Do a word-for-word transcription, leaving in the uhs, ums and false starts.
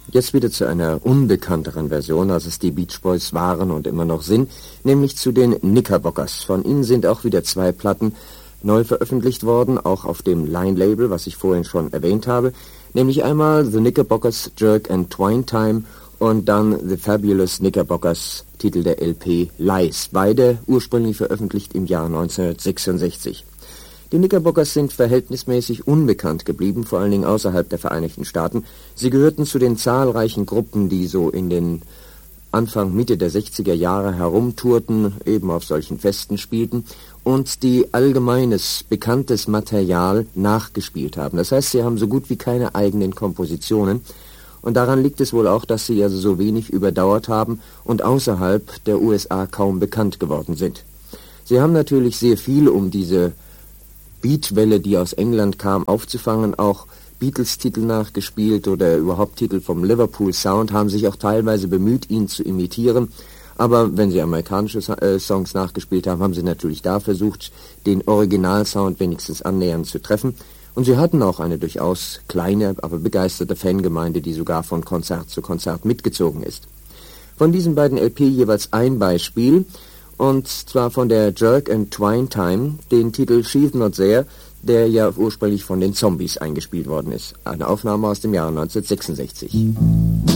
Jetzt wieder zu einer unbekannteren Version, als es die Beach Boys waren und immer noch sind, nämlich zu den Knickerbockers. Von ihnen sind auch wieder zwei Platten neu veröffentlicht worden, auch auf dem Line-Label, was ich vorhin schon erwähnt habe, nämlich einmal The Knickerbockers Jerk and Twine Time und dann The Fabulous Knickerbockers, Titel der L P Lies, beide ursprünglich veröffentlicht im Jahr neunzehnhundertsechsundsechzig. Die Knickerbockers sind verhältnismäßig unbekannt geblieben, vor allen Dingen außerhalb der Vereinigten Staaten. Sie gehörten zu den zahlreichen Gruppen, die so in den Anfang, Mitte der sechziger Jahre herumtourten, eben auf solchen Festen spielten und die allgemeines, bekanntes Material nachgespielt haben. Das heißt, sie haben so gut wie keine eigenen Kompositionen. Und daran liegt es wohl auch, dass sie also so wenig überdauert haben und außerhalb der U S A kaum bekannt geworden sind. Sie haben natürlich sehr viel, um diese Beatwelle, die aus England kam, aufzufangen, auch Beatles-Titel nachgespielt oder überhaupt Titel vom Liverpool Sound, haben sich auch teilweise bemüht, ihn zu imitieren. Aber wenn sie amerikanische äh, Songs nachgespielt haben, haben sie natürlich da versucht, den Originalsound wenigstens annähernd zu treffen. Und sie hatten auch eine durchaus kleine, aber begeisterte Fangemeinde, die sogar von Konzert zu Konzert mitgezogen ist. Von diesen beiden L P jeweils ein Beispiel, und zwar von der Jerk and Twine Time, den Titel She's Not There, der ja ursprünglich von den Zombies eingespielt worden ist. Eine Aufnahme aus dem Jahre neunzehnhundertsechsundsechzig.